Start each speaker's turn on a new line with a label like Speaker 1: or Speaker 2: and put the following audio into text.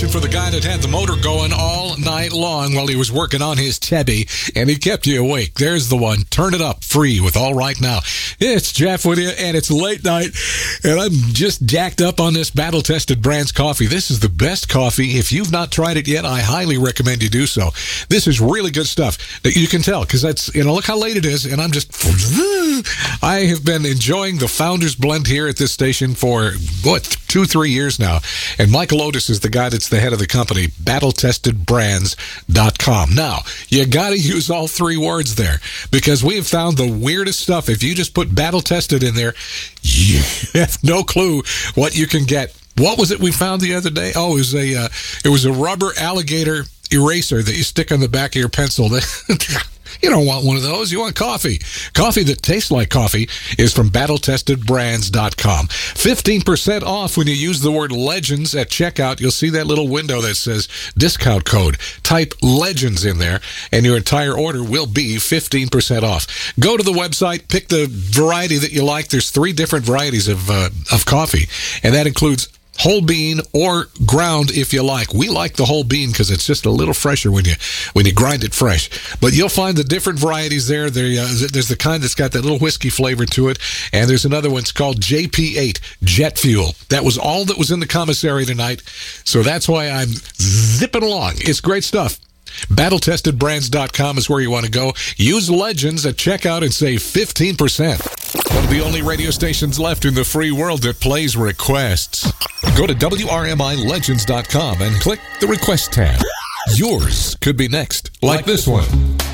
Speaker 1: for the guy that had the motor going all night long while he was working on his Chevy, and he kept you awake. There's the one. Turn it up free with All Right Now. It's Jeff with you, and it's late night, and I'm just jacked up on this battle-tested Brands coffee. This is the best coffee. If you've not tried it yet, I highly recommend you do so. This is really good stuff. You can tell, because that's, look how late it is, and I'm just... I have been enjoying the Founders Blend here at this station for, 2-3 years now. And Michael Otis is the guy that's the head of the company, battletestedbrands.com. Now, you got to use all three words there, because we have found the weirdest stuff. If you just put battle tested in there, you have no clue what you can get. What was it we found the other day? Oh, it was a rubber alligator eraser that you stick on the back of your pencil. You don't want one of those. You want coffee. Coffee that tastes like coffee is from battletestedbrands.com. 15% off when you use the word Legends at checkout. You'll see that little window that says discount code. Type Legends in there, and your entire order will be 15% off. Go to the website, pick the variety that you like. There's 3 different varieties of coffee, and that includes whole bean or ground if you like. We like the whole bean because it's just a little fresher when you grind it fresh. But you'll find the different varieties there. There's the kind that's got that little whiskey flavor to it, and there's another one. It's called JP8, Jet Fuel. That was all that was in the commissary tonight, so that's why I'm zipping along. It's great stuff. BattleTestedBrands.com is where you want to go. Use Legends at checkout and save 15%. One of the only radio stations left in the free world that plays requests. Go to WRMILegends.com and click the Request tab. Yours could be next, like this one.